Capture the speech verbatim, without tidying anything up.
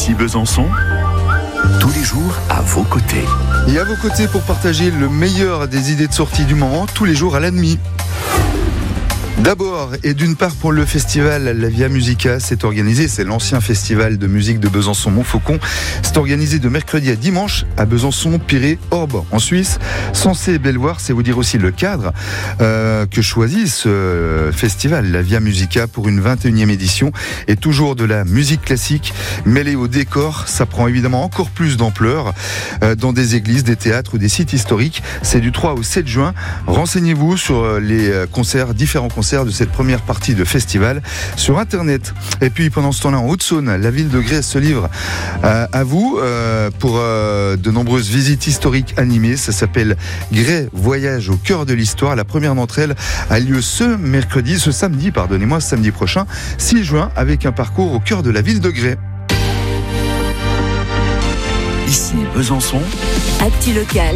Ici Besançon, tous les jours à vos côtés. Et à vos côtés pour partager le meilleur des idées de sortie du moment, tous les jours à la demi. D'abord, et d'une part pour le festival La Via Musica, c'est organisé, c'est l'ancien festival de musique de Besançon-Montfaucon. C'est organisé de mercredi à dimanche à Besançon, Pirée, Orbe en Suisse. Censé Belvoir, c'est vous dire aussi le cadre euh, que choisit ce festival La Via Musica pour une vingt et unième édition. Et toujours de la musique classique mêlée au décor, ça prend évidemment encore plus d'ampleur euh, dans des églises, des théâtres ou des sites historiques. C'est du trois au sept juin. Renseignez-vous sur les concerts, différents concerts de cette première partie de festival sur internet. Et puis pendant ce temps-là en Haute-Saône, la ville de Grès se livre à, à vous euh, pour euh, de nombreuses visites historiques animées. Ça s'appelle Grès Voyage au cœur de l'histoire. La première d'entre elles a lieu ce mercredi, ce samedi, pardonnez-moi, samedi prochain, six juin, avec un parcours au cœur de la ville de Grès. Ici Besançon, Actu locale.